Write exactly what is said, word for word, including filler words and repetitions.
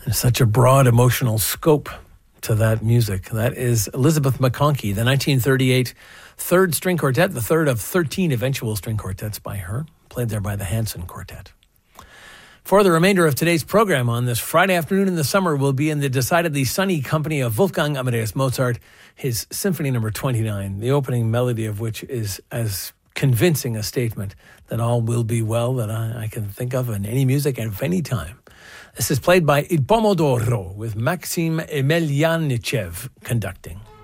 There's such a broad emotional scope to that music. That is Elizabeth McConkey, the nineteen thirty-eight third string quartet, the third of thirteen eventual string quartets by her, played there by the Hanson Quartet. For the remainder of today's program on this Friday afternoon in the summer, we'll be in the decidedly sunny company of Wolfgang Amadeus Mozart, his Symphony Number twenty-nine, the opening melody of which is as convincing a statement that all will be well that I, I can think of in any music at any time. This is played by Il Pomodoro with Maxim Emelianichev conducting.